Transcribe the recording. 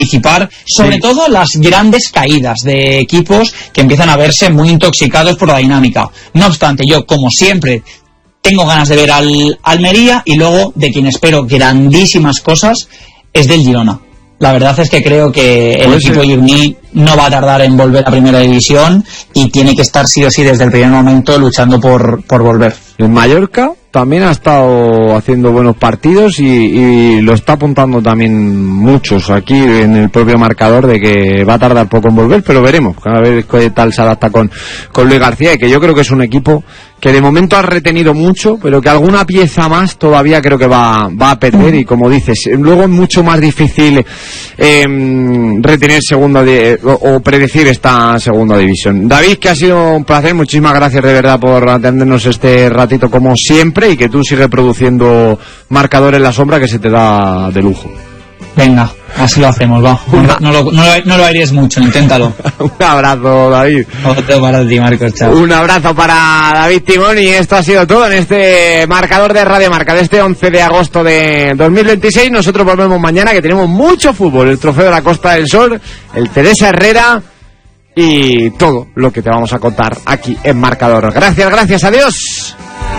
anticipar, sobre todo las grandes caídas de equipos que empiezan a verse muy intoxicados por la dinámica. No obstante, yo, como siempre, tengo ganas de ver al Almería, y luego de quien espero grandísimas cosas es del Girona. La verdad es que creo que el equipo gironí no va a tardar en volver a Primera División y tiene que estar sí o sí desde el primer momento luchando por volver. El Mallorca también ha estado haciendo buenos partidos y lo está apuntando también muchos aquí en el propio marcador de que va a tardar poco en volver, pero veremos a ver qué tal se adapta con Luis García, y que yo creo que es un equipo que de momento ha retenido mucho, pero que alguna pieza más todavía creo que va a perder, y como dices, luego es mucho más difícil retener segunda o predecir esta segunda división. David, que ha sido un placer, muchísimas gracias de verdad por atendernos este ratito como siempre, y que tú sigues produciendo marcador en la sombra, que se te da de lujo. Venga, así lo hacemos, va. No lo aires mucho, inténtalo. Un abrazo, David. Otro para ti, Marcos, chao. Un abrazo para David Timón, y esto ha sido todo en este marcador de Radio Marca de este 11 de agosto de 2026. Nosotros volvemos mañana, que tenemos mucho fútbol, el Trofeo de la Costa del Sol, el Teresa Herrera y todo lo que te vamos a contar aquí en Marcador. Gracias, adiós.